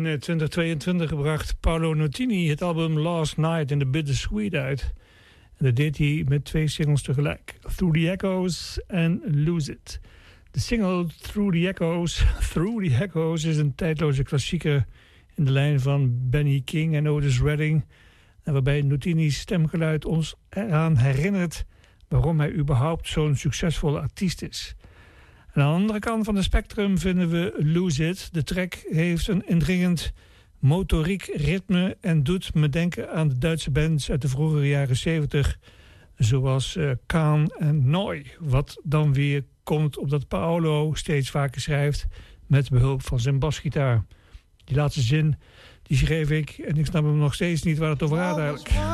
2022 bracht Paolo Nutini het album Last Night in the Bittersweet uit. En dat deed hij met 2 singles tegelijk. Through the Echoes en Lose It. De single Through the Echoes is een tijdloze klassieker in de lijn van Benny King en Otis Redding. En waarbij Nutini's stemgeluid ons eraan herinnert waarom hij überhaupt zo'n succesvolle artiest is. En aan de andere kant van het spectrum vinden we Lose It. De track heeft een indringend motoriek ritme en doet me denken aan de Duitse bands uit de vroegere jaren 70, zoals Kahn en Neu. Wat dan weer komt omdat Paolo steeds vaker schrijft met behulp van zijn basgitaar. Die laatste zin die schreef ik en ik snap hem nog steeds niet waar het over gaat eigenlijk.